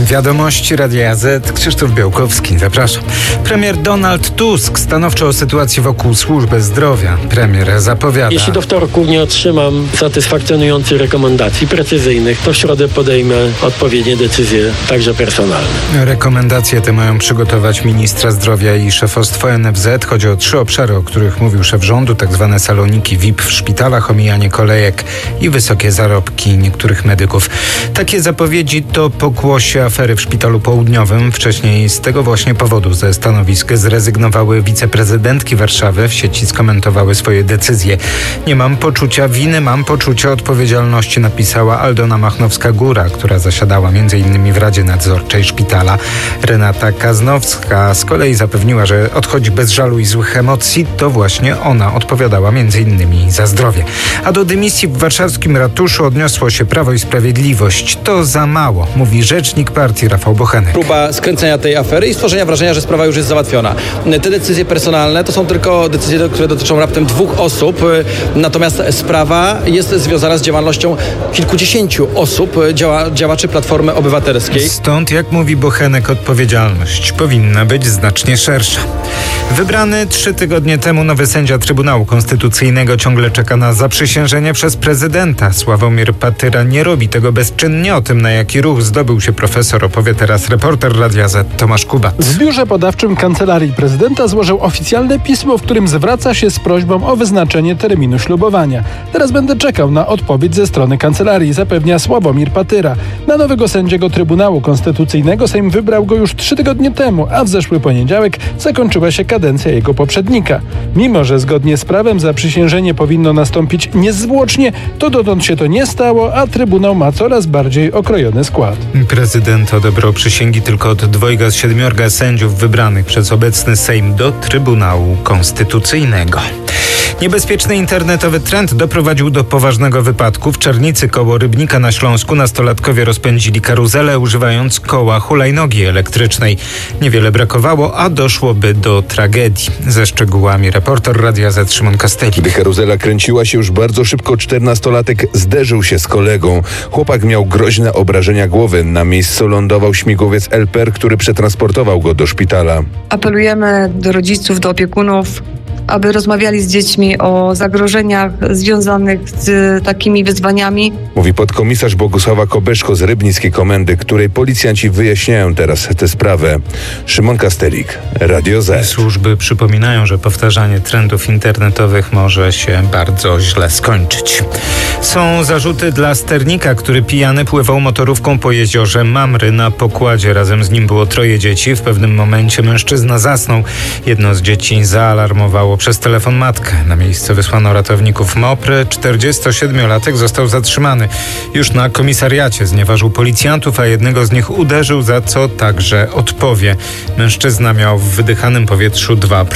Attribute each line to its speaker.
Speaker 1: Wiadomości Radia Z. Krzysztof Białkowski, zapraszam. Premier Donald Tusk stanowczo o sytuacji wokół służby zdrowia. Premier zapowiada:
Speaker 2: jeśli do wtorku nie otrzymam satysfakcjonujących rekomendacji precyzyjnych, to w środę podejmę odpowiednie decyzje, także personalne.
Speaker 1: Rekomendacje te mają przygotować ministra zdrowia i szefostwo NFZ. Chodzi o 3 obszary, o których mówił szef rządu, tak zwane saloniki VIP w szpitalach, omijanie kolejek i wysokie zarobki niektórych medyków. Takie zapowiedzi to pokłosie afery w Szpitalu Południowym. Wcześniej z tego właśnie powodu ze stanowisk zrezygnowały wiceprezydentki Warszawy. W sieci skomentowały swoje decyzje. Nie mam poczucia winy, mam poczucie odpowiedzialności, napisała Aldona Machnowska-Góra, która zasiadała m.in. w Radzie Nadzorczej szpitala. Renata Kaznowska z kolei zapewniła, że odchodzi bez żalu i złych emocji. To właśnie ona odpowiadała m.in. za zdrowie. A do dymisji w warszawskim ratuszu odniosło się Prawo i Sprawiedliwość. To za mało, mówi rzecznik partii Rafał Bochenek.
Speaker 3: Próba skręcenia tej afery i stworzenia wrażenia, że sprawa już jest załatwiona. Te decyzje personalne to są tylko decyzje, które dotyczą raptem 2 osób, natomiast sprawa jest związana z działalnością kilkudziesięciu osób, działaczy Platformy Obywatelskiej.
Speaker 1: Stąd, jak mówi Bochenek, odpowiedzialność powinna być znacznie szersza. Wybrany 3 tygodnie temu nowy sędzia Trybunału Konstytucyjnego ciągle czeka na zaprzysiężenie przez prezydenta. Sławomir Patyra nie robi tego bezczynnie. O tym, na jaki ruch zdobył się profesor, opowie teraz reporter Radia Z Tomasz Kubat.
Speaker 4: W biurze podawczym Kancelarii Prezydenta złożył oficjalne pismo, w którym zwraca się z prośbą o wyznaczenie terminu ślubowania. Teraz będę czekał na odpowiedź ze strony kancelarii, zapewnia Sławomir Patyra. Na nowego sędziego Trybunału Konstytucyjnego Sejm wybrał go już 3 tygodnie temu, a w zeszły poniedziałek zakończyła się kadencja jego poprzednika. Mimo że zgodnie z prawem zaprzysiężenie powinno nastąpić niezwłocznie, to dotąd się to nie stało, a Trybunał ma coraz bardziej okrojony skład.
Speaker 1: Prezydent odebrał przysięgi tylko od 2 z 7 sędziów wybranych przez obecny Sejm do Trybunału Konstytucyjnego. Niebezpieczny internetowy trend doprowadził do poważnego wypadku. W Czernicy koło Rybnika na Śląsku nastolatkowie rozpędzili karuzelę, używając koła hulajnogi elektrycznej. Niewiele brakowało, a doszłoby do tragedii. Ze szczegółami reporter Radia Z Szymon Kastelik.
Speaker 5: Gdy karuzela kręciła się już bardzo szybko, 14-latek zderzył się z kolegą. Chłopak miał groźne obrażenia głowy. Na miejscu lądował śmigłowiec LPR, który przetransportował go do szpitala.
Speaker 6: Apelujemy do rodziców, do opiekunów, aby rozmawiali z dziećmi o zagrożeniach związanych z takimi wyzwaniami.
Speaker 5: Mówi podkomisarz Bogusława Kobeszko z Rybnickiej Komendy, której policjanci wyjaśniają teraz tę sprawę. Szymon Kastelik, Radio Z.
Speaker 1: Służby przypominają, że powtarzanie trendów internetowych może się bardzo źle skończyć. Są zarzuty dla sternika, który pijany pływał motorówką po jeziorze Mamry. Na pokładzie razem z nim było 3 dzieci. W pewnym momencie mężczyzna zasnął. Jedno z dzieci zaalarmowało przez telefon matkę. Na miejsce wysłano ratowników MOPR. 47-latek został zatrzymany. Już na komisariacie znieważył policjantów, a jednego z nich uderzył, za co także odpowie. Mężczyzna miał w wydychanym powietrzu 2